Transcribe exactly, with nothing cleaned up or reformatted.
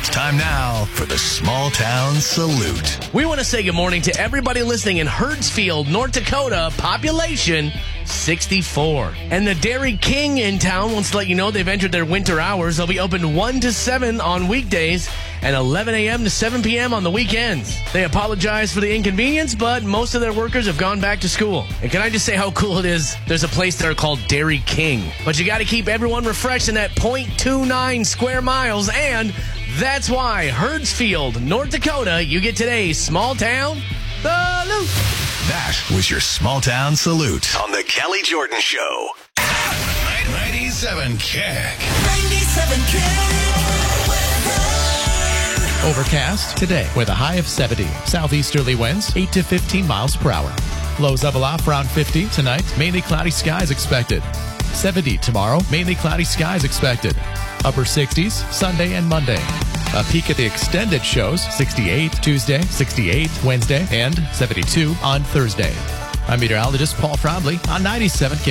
It's time now for the Small Town Salute. We want to say good morning to everybody listening in Hertzfield, North Dakota, population sixty-four. And the Dairy King in town wants to let you know they've entered their winter hours. They'll be open one to seven on weekdays and eleven a.m. to seven p.m. on the weekends. They apologize for the inconvenience, but most of their workers have gone back to school. And can I just say how cool it is? There's a place there called Dairy King. But you got to keep everyone refreshed in that zero point two nine square miles, and that's why Hertzfield, North Dakota, you get today's Small Town Salute. That was your Small Town Salute on the Kelly Jordan Show. ninety-seven K A G. ninety-seven K A G. Overcast today with a high of seventy. Southeasterly winds eight to fifteen miles per hour. Lows level off around fifty tonight. Mainly cloudy skies expected. seventy tomorrow. Mainly cloudy skies expected. Upper sixties Sunday and Monday. A peek at the extended shows sixty-eight Tuesday, sixty-eight Wednesday, and seventy-two on Thursday. I'm meteorologist Paul Trombley on ninety-seven K.